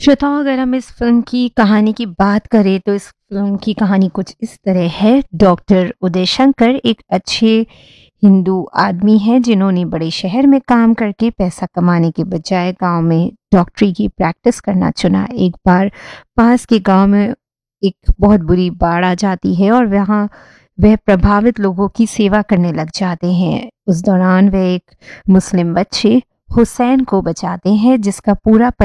श्रोताओं, अगर हम इस फ़िल्म की कहानी की बात करें तो इस फ़िल्म की कहानी कुछ इस तरह है। डॉक्टर उदय शंकर एक अच्छे हिंदू आदमी हैं जिन्होंने बड़े शहर में काम करके पैसा कमाने के बजाय गाँव में डॉक्टरी की प्रैक्टिस करना चुना। एक बार पास के गाँव में एक बहुत बुरी बाढ़ आ जाती है और वहाँ वह प्रभावित लोगों की सेवा करने लग जाते हैं। उस दौरान वह एक मुस्लिम बच्चे हुसैन को बचाते हैं जिसका पूरा